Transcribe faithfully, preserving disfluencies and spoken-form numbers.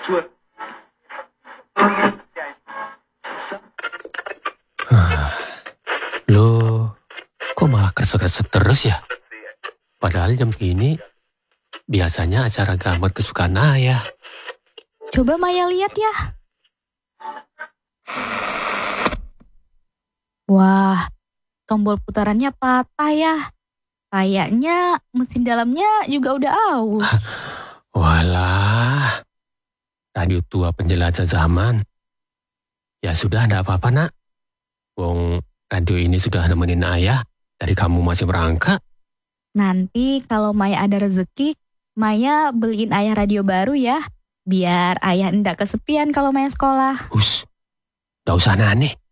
Loh, kok malah kresek-kresek terus ya? Padahal jam segini biasanya acara gambar kesukaan ayah. Coba Maya lihat ya. Wah, tombol putarannya patah ya. Kayaknya mesin dalamnya juga udah aus. Walah, radio tua penjelajah zaman. Ya sudah, enggak apa-apa nak. Wong radio ini sudah nemenin ayah dari kamu masih berangkat. Nanti kalau Maya ada rezeki, Maya beliin ayah radio baru ya. Biar ayah enggak kesepian kalau Maya sekolah. Us, gak usah aneh.